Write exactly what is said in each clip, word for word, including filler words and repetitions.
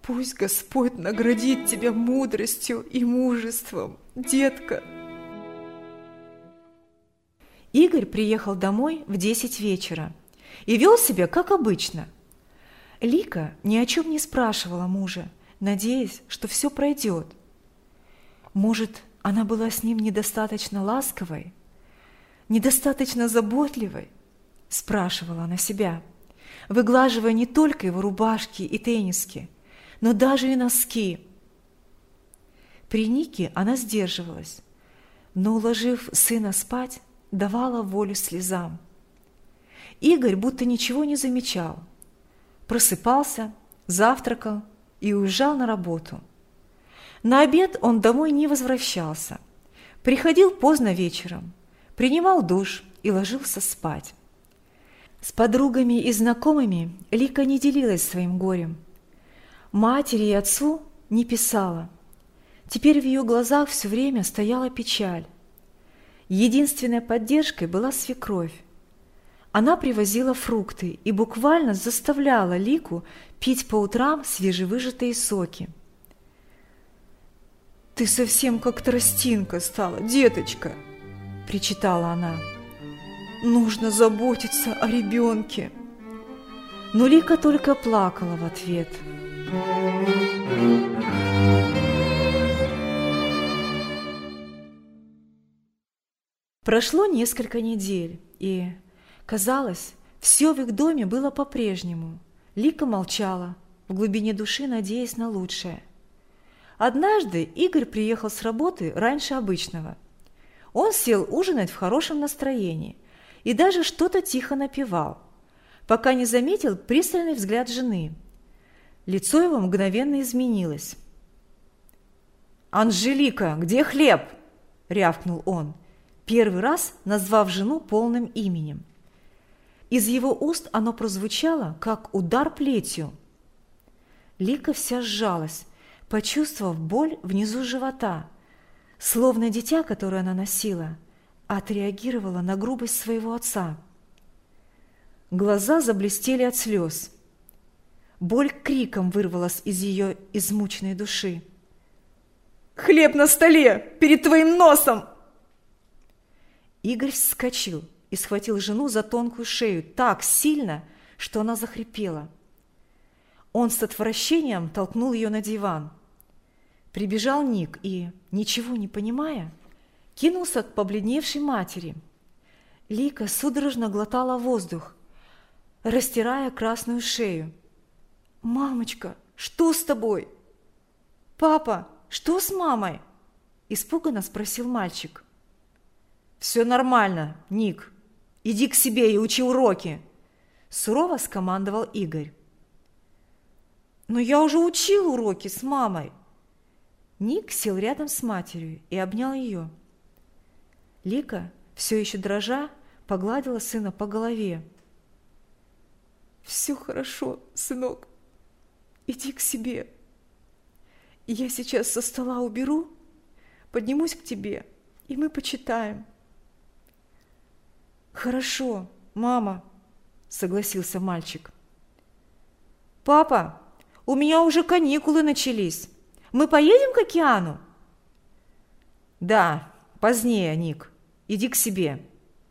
Пусть Господь наградит тебя мудростью и мужеством, детка. Игорь приехал домой в десять вечера и вел себя как обычно. Лика ни о чем не спрашивала мужа, надеясь, что все пройдет. Может, она была с ним недостаточно ласковой, недостаточно заботливой, спрашивала она себя, выглаживая не только его рубашки и тенниски, но даже и носки. При Нике она сдерживалась, но, уложив сына спать, давала волю слезам. Игорь будто ничего не замечал. Просыпался, завтракал и уезжал на работу. На обед он домой не возвращался. Приходил поздно вечером, принимал душ и ложился спать. С подругами и знакомыми Лика не делилась своим горем. Матери и отцу не писала. Теперь в ее глазах все время стояла печаль. Единственной поддержкой была свекровь. Она привозила фрукты и буквально заставляла Лику пить по утрам свежевыжатые соки. «Ты совсем как тростинка стала, деточка!» – причитала она. «Нужно заботиться о ребенке!» Но Лика только плакала в ответ. Прошло несколько недель, и, казалось, все в их доме было по-прежнему. Лика молчала, в глубине души надеясь на лучшее. Однажды Игорь приехал с работы раньше обычного. Он сел ужинать в хорошем настроении и даже что-то тихо напевал, пока не заметил пристальный взгляд жены. Лицо его мгновенно изменилось. «Анжелика, где хлеб?» – рявкнул он, первый раз назвав жену полным именем. Из его уст оно прозвучало, как удар плетью. Лика вся сжалась, почувствовав боль внизу живота, словно дитя, которое она носила, отреагировало на грубость своего отца. Глаза заблестели от слез. Боль криком вырвалась из ее измученной души. «Хлеб на столе! Перед твоим носом!» Игорь вскочил и схватил жену за тонкую шею так сильно, что она захрипела. Он с отвращением толкнул ее на диван. Прибежал Ник и, ничего не понимая, кинулся к побледневшей матери. Лика судорожно глотала воздух, растирая красную шею. «Мамочка, что с тобой?» «Папа, что с мамой?» – испуганно спросил мальчик. «Все нормально, Ник. Иди к себе и учи уроки!» – сурово скомандовал Игорь. «Но я уже учил уроки с мамой!» Ник сел рядом с матерью и обнял ее. Лика, все еще дрожа, погладила сына по голове. «Все хорошо, сынок. Иди к себе. Я сейчас со стола уберу, поднимусь к тебе, и мы почитаем». «Хорошо, мама», — согласился мальчик. «Папа, у меня уже каникулы начались. Мы поедем к океану?» «Да, позднее, Ник. Иди к себе».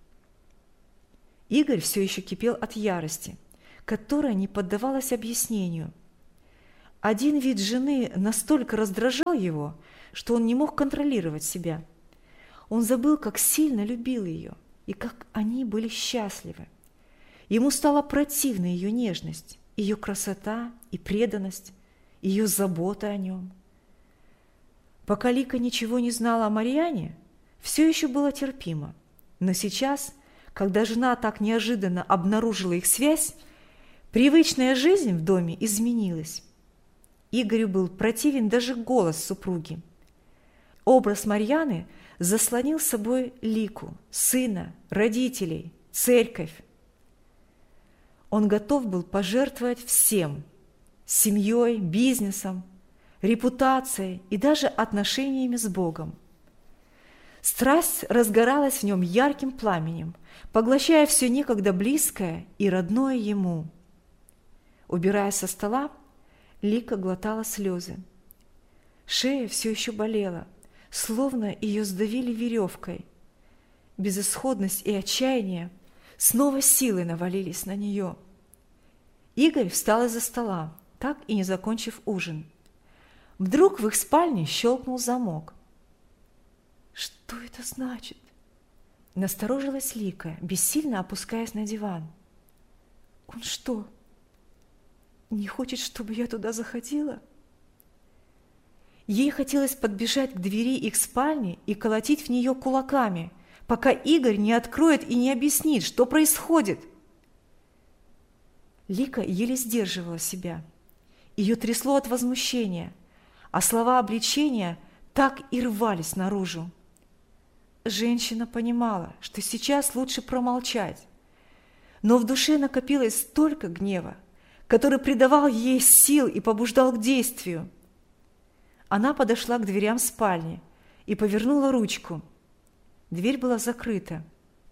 Игорь все еще кипел от ярости, которая не поддавалась объяснению. Один вид жены настолько раздражал его, что он не мог контролировать себя. Он забыл, как сильно любил ее и как они были счастливы. Ему стала противна ее нежность, ее красота и преданность, ее забота о нем. Пока Лика ничего не знала о Марьяне, все еще было терпимо. Но сейчас, когда жена так неожиданно обнаружила их связь, привычная жизнь в доме изменилась. Игорю был противен даже голос супруги. Образ Марьяны заслонил собой Лику, сына, родителей, церковь. Он готов был пожертвовать всем – семьей, бизнесом, репутацией и даже отношениями с Богом. Страсть разгоралась в нем ярким пламенем, поглощая все некогда близкое и родное ему. Убирая со стола, Лика глотала слезы. Шея все еще болела, словно ее сдавили веревкой. Безысходность и отчаяние снова силой навалились на нее. Игорь встал из-за стола, так и не закончив ужин. Вдруг в их спальне щелкнул замок. «Что это значит?» Насторожилась Лика, бессильно опускаясь на диван. «Он что, не хочет, чтобы я туда заходила?» Ей хотелось подбежать к двери их спальни и колотить в нее кулаками, пока Игорь не откроет и не объяснит, что происходит. Лика еле сдерживала себя. Ее трясло от возмущения, а слова обличения так и рвались наружу. Женщина понимала, что сейчас лучше промолчать, но в душе накопилось столько гнева, который придавал ей сил и побуждал к действию. Она подошла к дверям спальни и повернула ручку. Дверь была закрыта.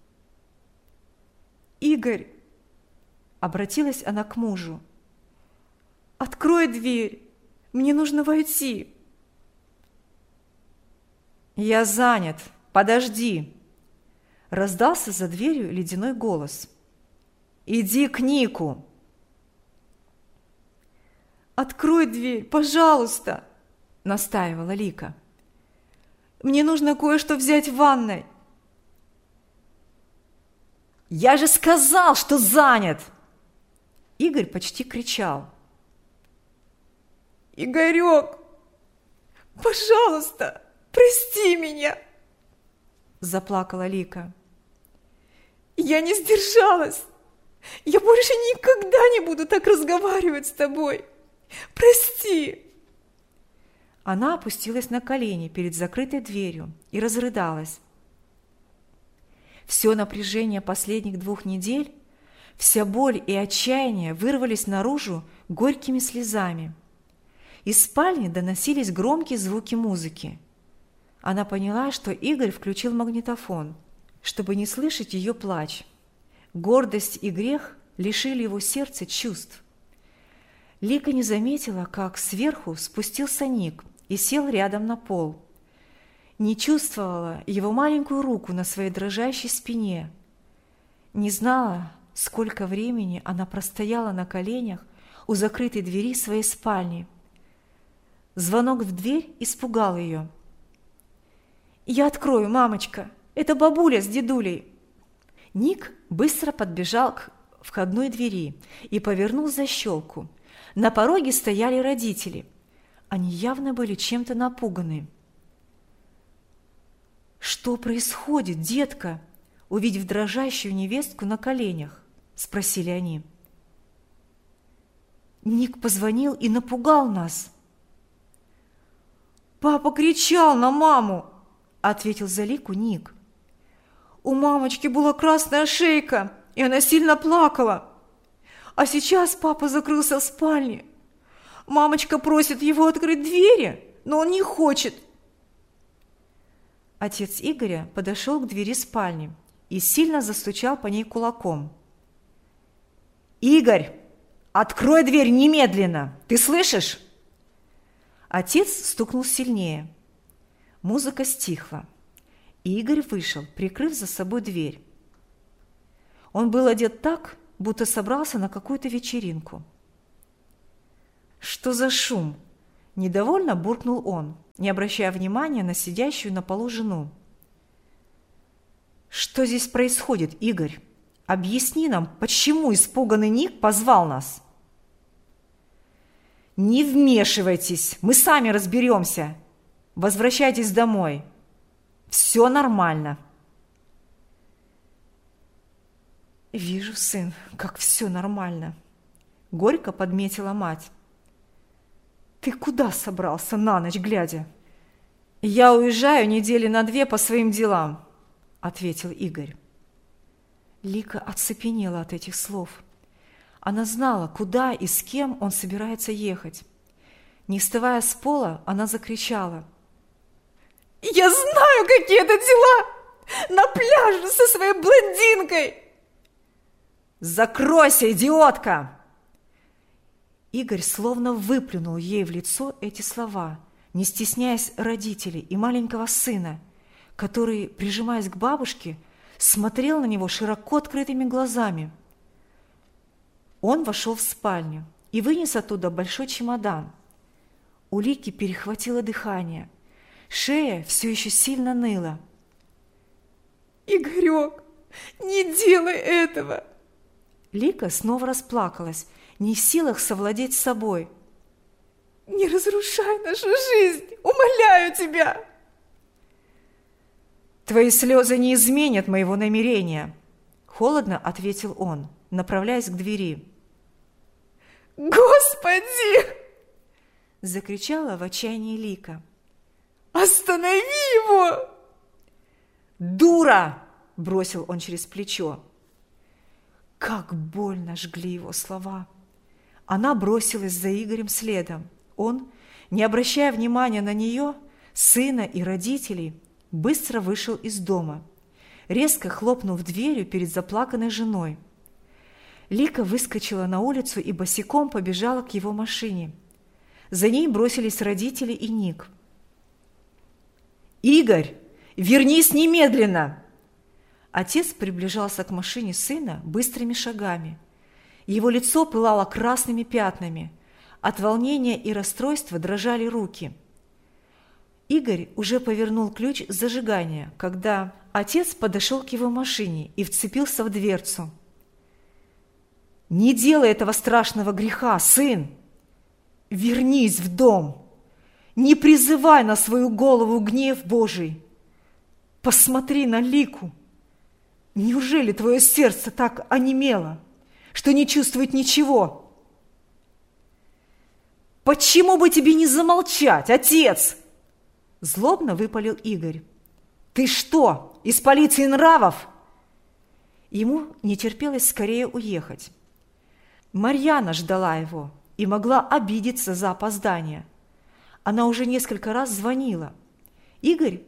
«Игорь!» – обратилась она к мужу. «Открой дверь! Мне нужно войти!» «Я занят! Подожди!» – раздался за дверью ледяной голос. «Иди к Нику!» «Открой дверь, пожалуйста!» – настаивала Лика. «Мне нужно кое-что взять в ванной». «Я же сказал, что занят!» Игорь почти кричал. «Игорек, пожалуйста, прости меня!» – заплакала Лика. «Я не сдержалась! Я больше никогда не буду так разговаривать с тобой! Прости!» Она опустилась на колени перед закрытой дверью и разрыдалась. Все напряжение последних двух недель, вся боль и отчаяние вырвались наружу горькими слезами. Из спальни доносились громкие звуки музыки. Она поняла, что Игорь включил магнитофон, чтобы не слышать ее плач. Гордость и грех лишили его сердца чувств. Лика не заметила, как сверху спустился Ник и сел рядом на пол. Не чувствовала его маленькую руку на своей дрожащей спине. Не знала, сколько времени она простояла на коленях у закрытой двери своей спальни. Звонок в дверь испугал ее. «Я открою, мамочка! Это бабуля с дедулей!» Ник быстро подбежал к входной двери и повернул защелку. На пороге стояли родители. Они явно были чем-то напуганы. «Что происходит, детка?» Увидев дрожащую невестку на коленях, спросили они. «Ник позвонил и напугал нас». «Папа кричал на маму!» – ответил за Лику Ник. «У мамочки была красная шейка, и она сильно плакала. А сейчас папа закрылся в спальне. Мамочка просит его открыть двери, но он не хочет». Отец Игоря подошел к двери спальни и сильно застучал по ней кулаком. «Игорь, открой дверь немедленно! Ты слышишь?» Отец стукнул сильнее. Музыка стихла, и Игорь вышел, прикрыв за собой дверь. Он был одет так, будто собрался на какую-то вечеринку. «Что за шум?» – недовольно буркнул он, не обращая внимания на сидящую на полу жену. «Что здесь происходит, Игорь? Объясни нам, почему испуганный Ник позвал нас?» «Не вмешивайтесь, мы сами разберемся. Возвращайтесь домой. Все нормально». «Вижу, сын, как все нормально», – горько подметила мать. «Ты куда собрался на ночь глядя?» «Я уезжаю недели на две по своим делам», – ответил Игорь. Лика оцепенела от этих слов. Она знала, куда и с кем он собирается ехать. Не вставая с пола, она закричала. «Я знаю, какие это дела! На пляже со своей блондинкой!» «Закройся, идиотка!» Игорь словно выплюнул ей в лицо эти слова, не стесняясь родителей и маленького сына, который, прижимаясь к бабушке, смотрел на него широко открытыми глазами. Он вошел в спальню и вынес оттуда большой чемодан. У Лики перехватило дыхание, шея все еще сильно ныла. «Игорек, не делай этого!» Лика снова расплакалась, не в силах совладеть с собой. «Не разрушай нашу жизнь! Умоляю тебя!» «Твои слезы не изменят моего намерения», – холодно ответил он, направляясь к двери. «Господи!» – закричала в отчаянии Лика. «Останови его!» «Дура!» – бросил он через плечо. Как больно жгли его слова. Она бросилась за Игорем следом. Он, не обращая внимания на нее, сына и родителей, быстро вышел из дома, резко хлопнув дверью перед заплаканной женой. Лика выскочила на улицу и босиком побежала к его машине. За ней бросились родители и Ник. «Игорь, вернись немедленно!» Отец приближался к машине сына быстрыми шагами. Его лицо пылало красными пятнами. От волнения и расстройства дрожали руки. Игорь уже повернул ключ зажигания, когда отец подошел к его машине и вцепился в дверцу. «Не делай этого страшного греха, сын! Вернись в дом! Не призывай на свою голову гнев Божий! Посмотри на Лику! Неужели твое сердце так онемело, что не чувствует ничего?» «Почему бы тебе не замолчать, отец?» Злобно выпалил Игорь. «Ты что, из полиции нравов?» Ему не терпелось скорее уехать. Марьяна ждала его и могла обидеться за опоздание. Она уже несколько раз звонила. Игорь